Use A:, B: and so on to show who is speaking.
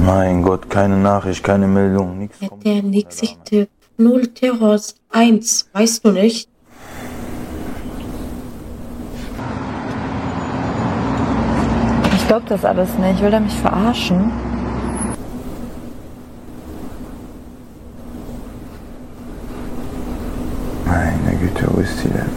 A: Mein Gott, keine Nachricht, keine Meldung, nichts.
B: Ja, der nächste Tipp. 0 Terrors 1, weißt du nicht?
C: Ich glaub das alles nicht. Will er mich verarschen?
A: Meine Güte, wo ist sie denn?